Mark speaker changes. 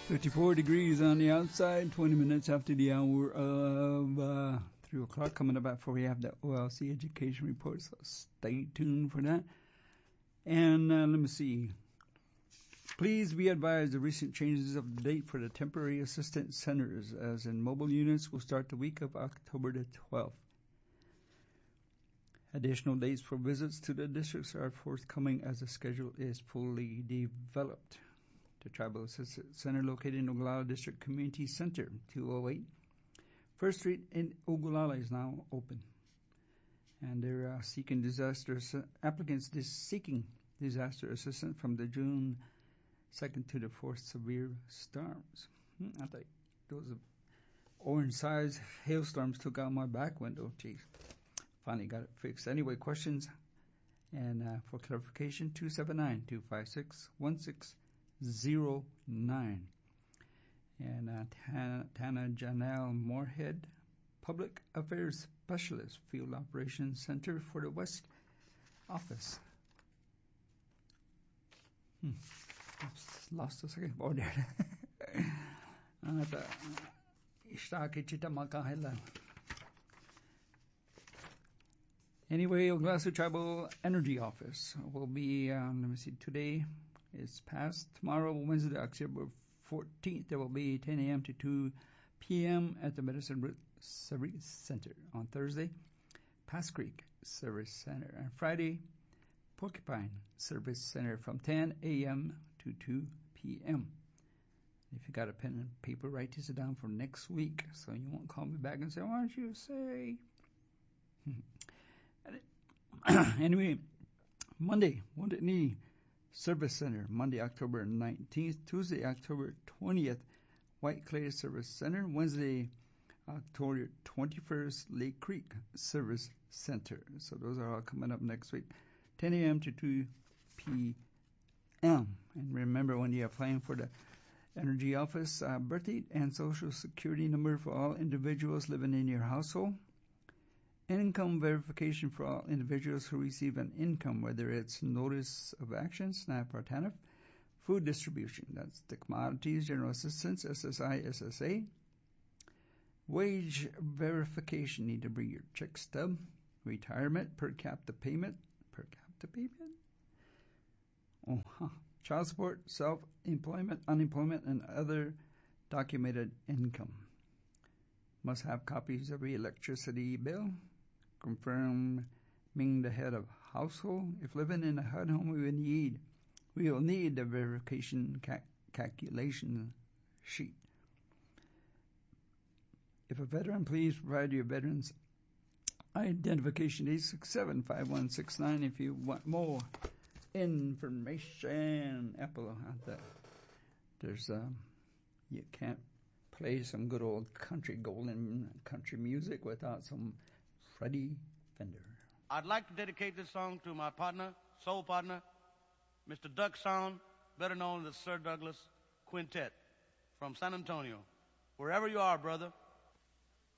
Speaker 1: 54 degrees on the outside, 20 minutes after the hour of 3 o'clock. Coming up before we have the OLC education report, so stay tuned for that. And let me see. Please be advised the recent changes of the date for the temporary assistance centers, as in mobile units, will start the week of October the 12th. Additional dates for visits to the districts are forthcoming as the schedule is fully developed. The Tribal Assistance Center located in Ogallala District Community Center, 208 First Street in Ogallala, is now open. And they're seeking applicants seeking disaster assistance from the June 2nd to the 4th severe storms. I think those orange-sized hailstorms took out my back window. Geez, finally got it fixed. Anyway, questions and for clarification, 279-256-1609. And Tana Janelle Moorhead, Public Affairs Specialist, Field Operations Center for the West Office. Lost a second. Oh, there. Anyway, Oglasu Tribal Energy Office will be, let me see, today is past. Tomorrow, Wednesday, October 14th, there will be 10 a.m. to 2 p.m. at the Medicine Root Service Center. On Thursday, Pass Creek Service Center. And Friday, Porcupine Service Center from 10 a.m. to 2 p.m. If you got a pen and paper, write this down for next week so you won't call me back and say, why don't you say? Anyway, Monday, Wounded Knee Service Center, Monday, October 19th. Tuesday, October 20th, White Clay Service Center. Wednesday, October 21st, Lake Creek Service Center. So those are all coming up next week, 10 a.m. to 2 p.m. And remember, when you're applying for the Energy Office, birthday and Social Security number for all individuals living in your household. Income verification for all individuals who receive an income, whether it's Notice of Action, SNAP or TANF. Food distribution, that's the Commodities General Assistance, SSI, SSA. Wage verification, need to bring your check stub. Retirement, per capita payment. Child support, self-employment, unemployment, and other documented income. Must have copies of your electricity bill, confirming the head of household. If living in a HUD home, we will need the verification calculation sheet. If a veteran, please provide your veteran's identification, 867-5169, if you want more information. Apple out there. There's you can't play some good old golden country music without some Freddie Fender.
Speaker 2: I'd like to dedicate this song to my partner, soul partner, Mr. Duck Sound, better known as Sir Douglas Quintet from San Antonio. Wherever you are, brother,